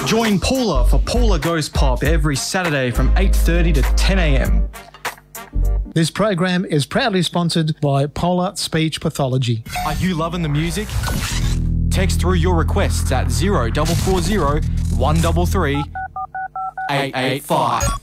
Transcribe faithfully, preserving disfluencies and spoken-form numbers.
Join Paula for Paula Goes Pop every Saturday from eight thirty to ten a m. This program is proudly sponsored by Polar Speech Pathology. Are you loving the music? Text through your requests at zero four four zero, one three three, eight eight five.